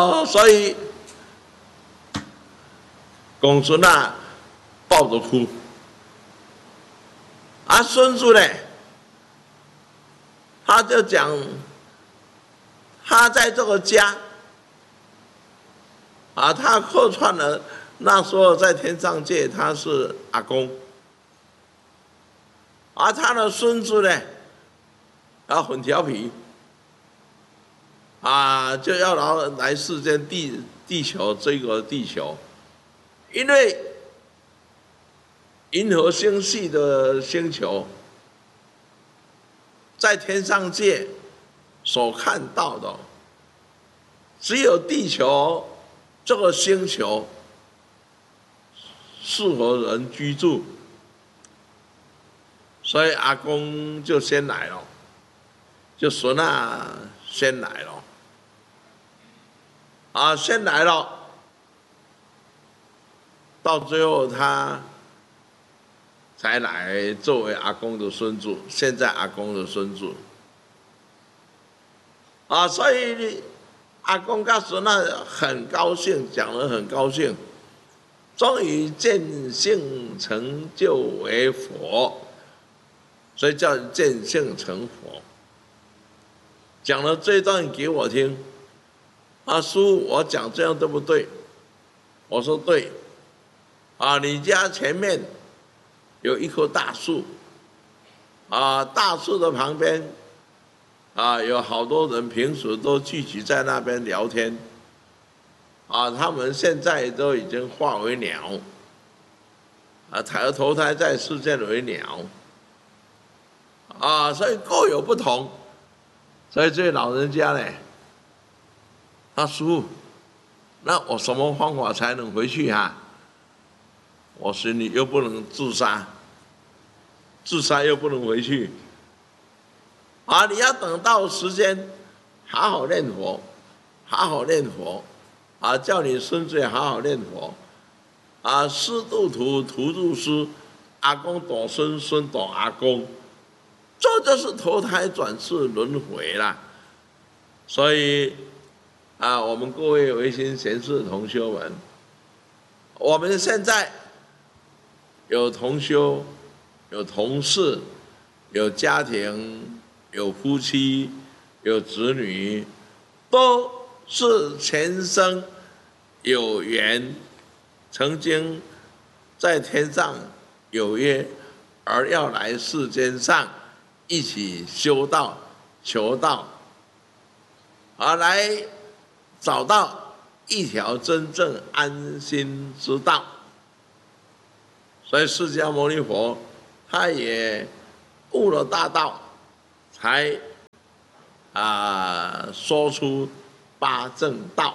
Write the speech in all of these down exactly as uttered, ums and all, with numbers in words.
哦，所以公孙啊抱着哭，啊孙子呢，他就讲他在这个家啊，他客串了。那时候在天上界，他是阿公，而他的孙子呢，啊很调皮，啊就要来来世间地地球这个地球，因为银河星系的星球，在天上界所看到的，只有地球这个星球适合人居住，所以阿公就先来了，就孙啊先来了，啊先来了，到最后他才来作为阿公的孙子，现在阿公的孙子，啊所以阿公跟孙啊很高兴，讲得很高兴。终于见性成就为佛，所以叫见性成佛。讲了这段给我听，啊，叔，我讲这样对不对？我说对。啊，你家前面有一棵大树，啊，大树的旁边，啊，有好多人平时都聚集在那边聊天。啊，他们现在都已经化为鸟，啊，投投胎在世间为鸟，啊，所以各有不同。所以这老人家呢，他叔，那我什么方法才能回去啊？我说你又不能自杀，自杀又不能回去，啊，你要等到时间，好好念佛，好好念佛。啊，叫你孙子也好好念佛，啊，师度徒，徒度师，阿公躲孙，孙躲阿公，这就是投胎转世轮回啦。所以啊，我们各位维新贤士同修们，我们现在有同修，有同事，有家庭，有夫妻，有子女，都是前生有缘，曾经在天上有约，而要来世间上一起修道、求道，而来找到一条真正安心之道。所以释迦牟尼佛他也悟了大道，才啊说出八正道。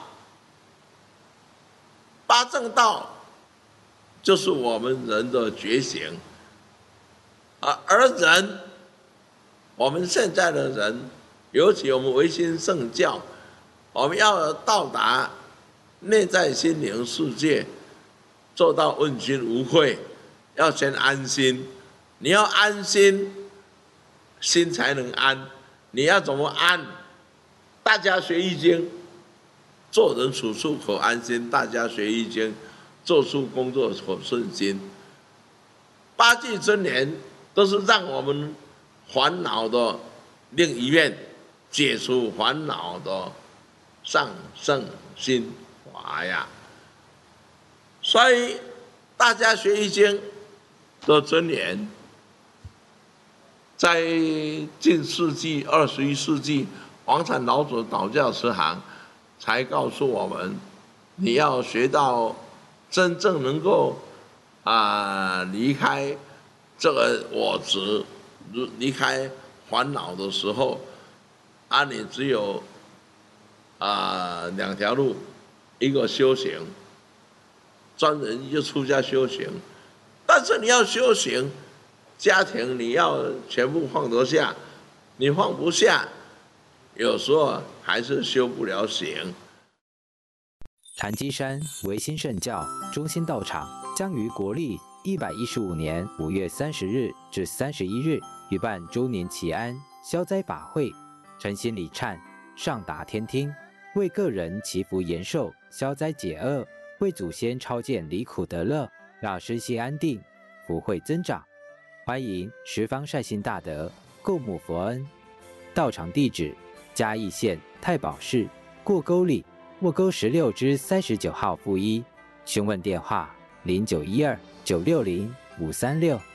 八正道就是我们人的觉醒，啊，而人，我们现在的人，尤其我们维新圣教，我们要到达内在心灵世界，做到问心无愧，要先安心。你要安心，心才能安。你要怎么安？大家学易经，做人处处可安心；大家学易经，做出工作可顺心。八句真言都是让我们烦恼的另一面，解除烦恼的上圣心法呀。所以大家学易经的真言，在近世纪、二十一世纪，黄禅老祖导教慈航才告诉我们，你要学到真正能够啊、呃、离开这个我执，离开烦恼的时候，啊，你只有啊、呃、两条路，一个修行，专人就出家修行，但是你要修行，家庭你要全部放得下，你放不下，有时候还是修不了行。 禅机山维新圣教中心道场将于国历一百一十五年五月三十日至三十一日举办周年祈安消灾法会，诚心礼忏，上达天听。 为个人祈福延寿、消灾解厄，为祖先超荐离苦得乐，让身心安定，福慧增长。欢迎十方善心大德共沐佛恩。道场地址：嘉义县太保市过沟里沃沟十六之三十九号负一。询问电话：零九一二九六零五三六。